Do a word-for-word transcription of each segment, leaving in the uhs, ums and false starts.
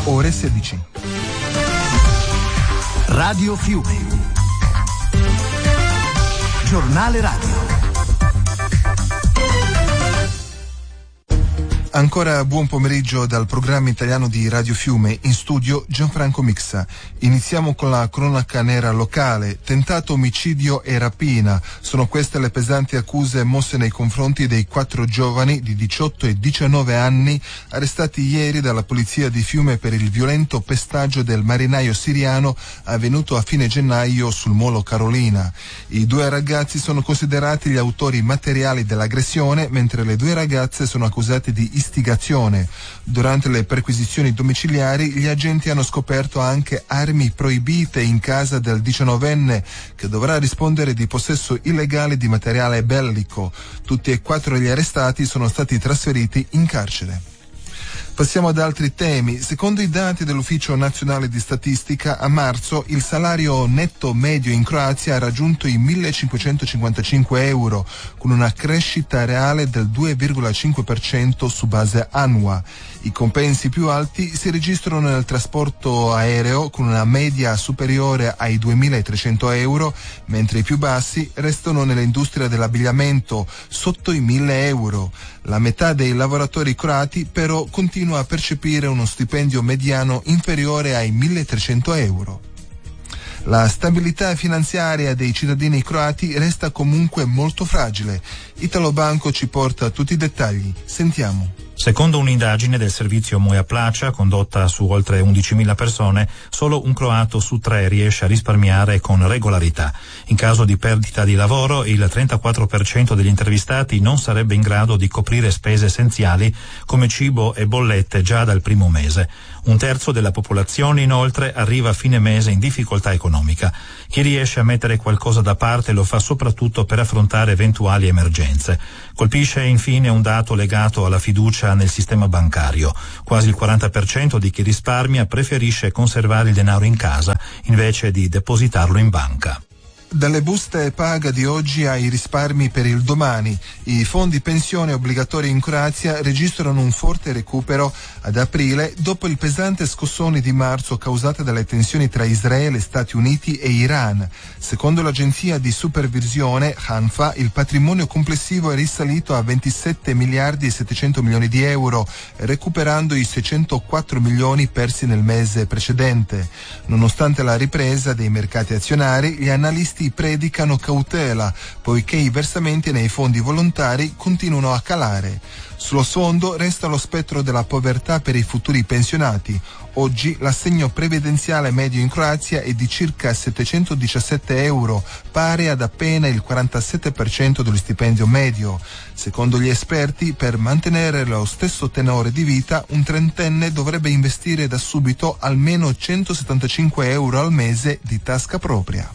ore sedici. Radio Fiume. Giornale radio. Ancora buon pomeriggio dal programma italiano di Radio Fiume, in studio Gianfranco Mixa. Iniziamo con la cronaca nera locale. Tentato omicidio e rapina. Sono queste le pesanti accuse mosse nei confronti dei quattro giovani di diciotto e diciannove anni arrestati ieri dalla polizia di Fiume per il violento pestaggio del marinaio siriano avvenuto a fine gennaio sul molo Carolina. I due ragazzi sono considerati gli autori materiali dell'aggressione, mentre le due ragazze sono accusate di istigazione. Durante le perquisizioni domiciliari gli agenti hanno scoperto anche armi proibite in casa del diciannovenne, che dovrà rispondere di possesso illegale di materiale bellico. Tutti e quattro gli arrestati sono stati trasferiti in carcere. Passiamo ad altri temi. Secondo i dati dell'Ufficio Nazionale di Statistica, a marzo il salario netto medio in Croazia ha raggiunto i millecinquecentocinquantacinque euro, con una crescita reale del due virgola cinque per cento su base annua. I compensi più alti si registrano nel trasporto aereo, con una media superiore ai duemilatrecento euro, mentre i più bassi restano nell'industria dell'abbigliamento, sotto i mille euro. La metà dei lavoratori croati però continua a percepire uno stipendio mediano inferiore ai milletrecento euro. La stabilità finanziaria dei cittadini croati resta comunque molto fragile. Italobanco ci porta tutti i dettagli. Sentiamo. Secondo un'indagine del servizio Moja Plaća condotta su oltre undicimila persone, solo un croato su tre riesce a risparmiare con regolarità. In caso di perdita di lavoro, il trentaquattro per cento degli intervistati non sarebbe in grado di coprire spese essenziali come cibo e bollette già dal primo mese. Un terzo della popolazione, inoltre, arriva a fine mese in difficoltà economica. Chi riesce a mettere qualcosa da parte lo fa soprattutto per affrontare eventuali emergenze. Colpisce infine un dato legato alla fiducia nel sistema bancario. Quasi il quaranta per cento di chi risparmia preferisce conservare il denaro in casa invece di depositarlo in banca. Dalle buste paga di oggi ai risparmi per il domani, i fondi pensione obbligatori in Croazia registrano un forte recupero ad aprile dopo il pesante scossone di marzo causate dalle tensioni tra Israele, Stati Uniti e Iran. Secondo l'agenzia di supervisione Hanfa, il patrimonio complessivo è risalito a ventisette miliardi e settecento milioni di euro, recuperando i seicentoquattro milioni persi nel mese precedente. Nonostante la ripresa dei mercati azionari, gli analisti predicano cautela, poiché i versamenti nei fondi volontari continuano a calare. Sullo sfondo resta lo spettro della povertà per i futuri pensionati. Oggi l'assegno previdenziale medio in Croazia è di circa settecentodiciassette euro, pari ad appena il quarantasette per cento dello stipendio medio. Secondo gli esperti, per mantenere lo stesso tenore di vita, un trentenne dovrebbe investire da subito almeno centosettantacinque euro al mese di tasca propria.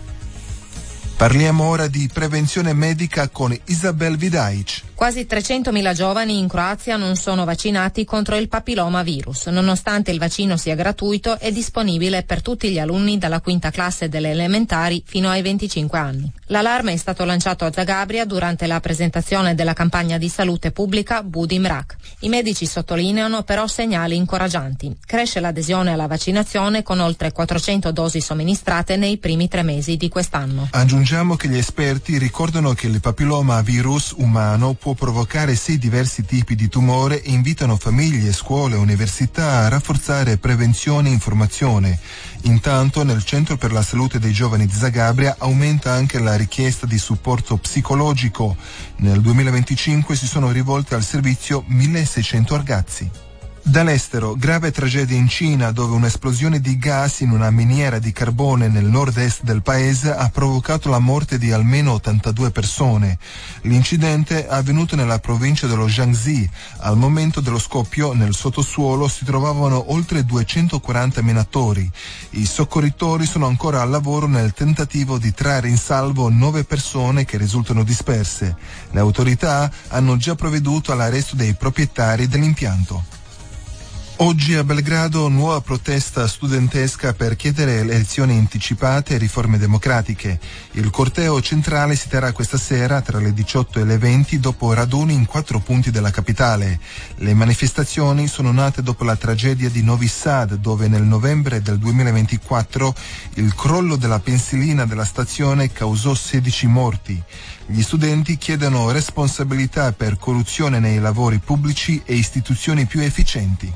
Parliamo ora di prevenzione medica con Isabel Vidaic. Quasi trecentomila giovani in Croazia non sono vaccinati contro il papillomavirus. Nonostante il vaccino sia gratuito, è disponibile per tutti gli alunni dalla quinta classe delle elementari fino ai venticinque anni. L'allarme è stato lanciato a Zagabria durante la presentazione della campagna di salute pubblica Budim Rak. I medici sottolineano però segnali incoraggianti. Cresce l'adesione alla vaccinazione con oltre quattrocento dosi somministrate nei primi tre mesi di quest'anno. Aggiungiamo che gli esperti ricordano che il papillomavirus umano può provocare sei diversi tipi di tumore e invitano famiglie, scuole e università a rafforzare prevenzione e informazione. Intanto nel Centro per la Salute dei Giovani di Zagabria aumenta anche la richiesta di supporto psicologico. Nel duemilaventicinque si sono rivolti al servizio milleseicento ragazzi. Dall'estero, grave tragedia in Cina, dove un'esplosione di gas in una miniera di carbone nel nord-est del paese ha provocato la morte di almeno ottantadue persone. L'incidente è avvenuto nella provincia dello Jiangxi. Al momento dello scoppio, nel sottosuolo si trovavano oltre duecentoquaranta minatori. I soccorritori sono ancora al lavoro nel tentativo di trarre in salvo nove persone che risultano disperse. Le autorità hanno già provveduto all'arresto dei proprietari dell'impianto. Oggi a Belgrado nuova protesta studentesca per chiedere elezioni anticipate e riforme democratiche. Il corteo centrale si terrà questa sera tra le diciotto e le venti dopo raduni in quattro punti della capitale. Le manifestazioni sono nate dopo la tragedia di Novi Sad, dove nel novembre del duemilaventiquattro il crollo della pensilina della stazione causò sedici morti. Gli studenti chiedono responsabilità per corruzione nei lavori pubblici e istituzioni più efficienti.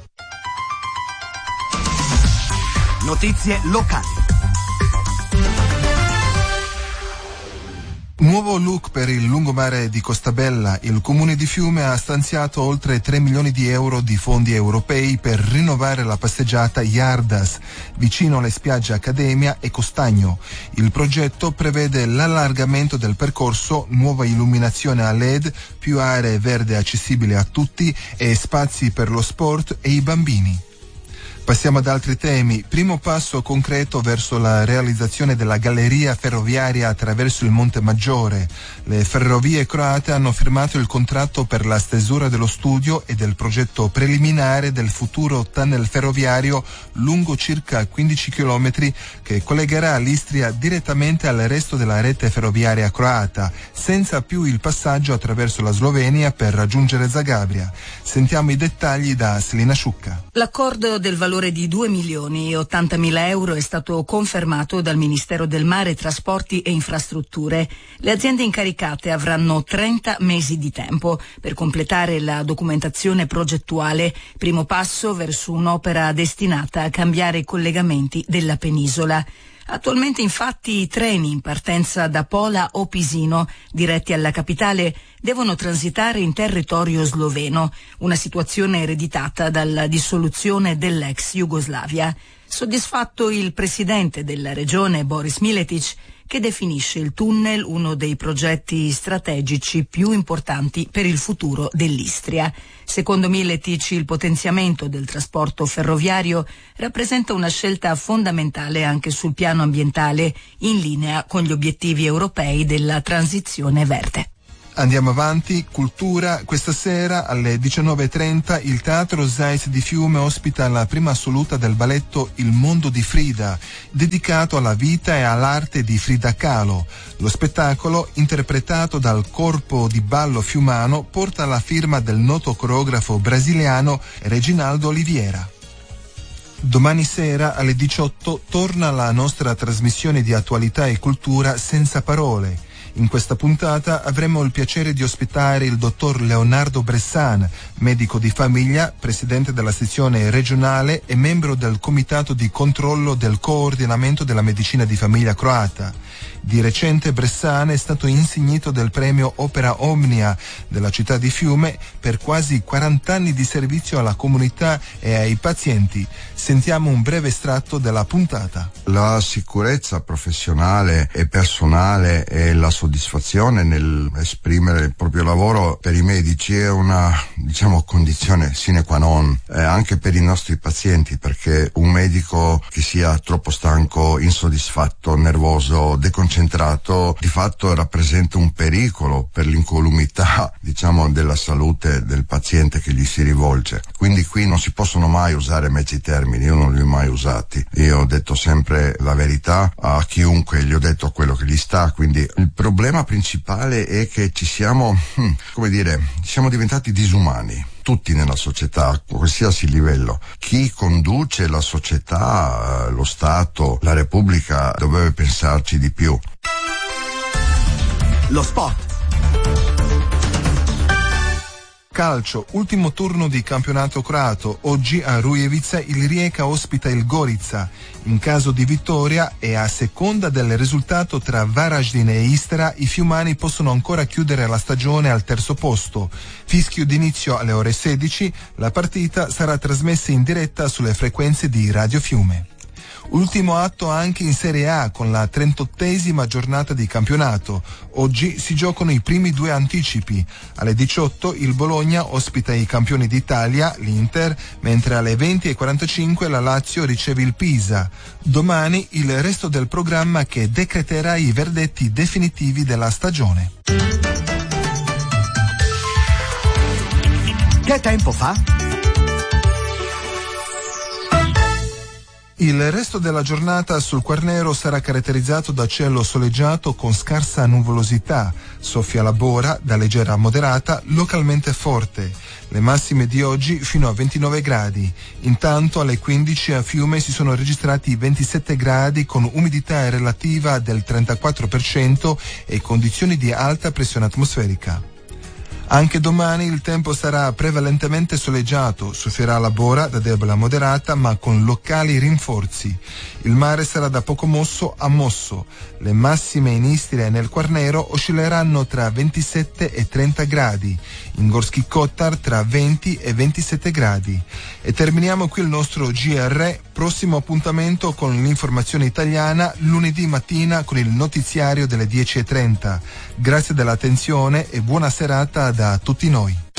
Notizie locali. Nuovo look per il lungomare di Costabella. Il comune di Fiume ha stanziato oltre tre milioni di euro di fondi europei per rinnovare la passeggiata Iardas, vicino alle spiagge Accademia e Costagno. Il progetto prevede l'allargamento del percorso, nuova illuminazione a L E D, più aree verde accessibili a tutti e spazi per lo sport e i bambini. Passiamo ad altri temi. Primo passo concreto verso la realizzazione della galleria ferroviaria attraverso il Monte Maggiore. Le ferrovie croate hanno firmato il contratto per la stesura dello studio e del progetto preliminare del futuro tunnel ferroviario lungo circa quindici chilometri che collegherà l'Istria direttamente al resto della rete ferroviaria croata, senza più il passaggio attraverso la Slovenia per raggiungere Zagabria. Sentiamo i dettagli da Selina Sciucca. L'accordo del valore di due milioni e ottantamila euro è stato confermato dal Ministero del Mare, Trasporti e Infrastrutture. Le aziende incaricate avranno trenta mesi di tempo per completare la documentazione progettuale, primo passo verso un'opera destinata a cambiare i collegamenti della penisola. Attualmente infatti i treni in partenza da Pola o Pisino, diretti alla capitale, devono transitare in territorio sloveno, una situazione ereditata dalla dissoluzione dell'ex Jugoslavia. Soddisfatto il presidente della regione Boris Miletic, che definisce il tunnel uno dei progetti strategici più importanti per il futuro dell'Istria. Secondo Miletic, il potenziamento del trasporto ferroviario rappresenta una scelta fondamentale anche sul piano ambientale, in linea con gli obiettivi europei della transizione verde. Andiamo avanti, cultura. Questa sera alle diciannove e trenta il Teatro Zeiss di Fiume ospita la prima assoluta del balletto Il mondo di Frida, dedicato alla vita e all'arte di Frida Kahlo. Lo spettacolo, interpretato dal corpo di ballo fiumano, porta la firma del noto coreografo brasiliano Reginaldo Oliveira. Domani sera alle diciotto torna la nostra trasmissione di attualità e cultura Senza Parole. In questa puntata avremo il piacere di ospitare il dottor Leonardo Bressan, medico di famiglia, presidente della sezione regionale e membro del comitato di controllo del coordinamento della medicina di famiglia croata. Di recente Bressan è stato insignito del premio Opera Omnia della città di Fiume per quasi quaranta anni di servizio alla comunità e ai pazienti. Sentiamo un breve estratto della puntata. La sicurezza professionale e personale e la soddisfazione nell'esprimere il proprio lavoro per i medici è una, diciamo, condizione sine qua non eh, anche per i nostri pazienti, perché un medico che sia troppo stanco, insoddisfatto, nervoso, deconcentrato, di fatto rappresenta un pericolo per l'incolumità, diciamo, della salute del paziente che gli si rivolge. Quindi qui non si possono mai usare mezzi termini, io non li ho mai usati. Io ho detto sempre la verità a chiunque, gli ho detto quello che gli sta, quindi il problema principale è che ci siamo, come dire, siamo diventati disumani. Tutti nella società, a qualsiasi livello. Chi conduce la società, lo Stato, la Repubblica dovrebbe pensarci di più. Lo sport. Calcio, ultimo turno di campionato croato. Oggi a Rujevica il Rijeka ospita il Gorica. In caso di vittoria e a seconda del risultato tra Varaždin e Istra, i fiumani possono ancora chiudere la stagione al terzo posto. Fischio d'inizio alle ore sedici, la partita sarà trasmessa in diretta sulle frequenze di Radio Fiume. Ultimo atto anche in Serie A con la trentottesima giornata di campionato. Oggi si giocano i primi due anticipi. Alle diciotto il Bologna ospita i campioni d'Italia, l'Inter, mentre alle venti e quarantacinque la Lazio riceve il Pisa. Domani il resto del programma che decreterà i verdetti definitivi della stagione. Che tempo fa? Il resto della giornata sul Quarnero sarà caratterizzato da cielo soleggiato con scarsa nuvolosità. Soffia la bora, da leggera a moderata, localmente forte. Le massime di oggi fino a ventinove gradi. Intanto alle quindici a Fiume si sono registrati ventisette gradi con umidità relativa del trentaquattro per cento e condizioni di alta pressione atmosferica. Anche domani il tempo sarà prevalentemente soleggiato, soffierà la bora da debole a moderata ma con locali rinforzi. Il mare sarà da poco mosso a mosso. Le massime in Istria e nel Quarnero oscilleranno tra ventisette e trenta gradi, in Gorski Kotar tra venti e ventisette gradi. E terminiamo qui il nostro G R, prossimo appuntamento con l'informazione italiana lunedì mattina con il notiziario delle dieci e trenta. Grazie dell'attenzione e buona serata da tutti noi.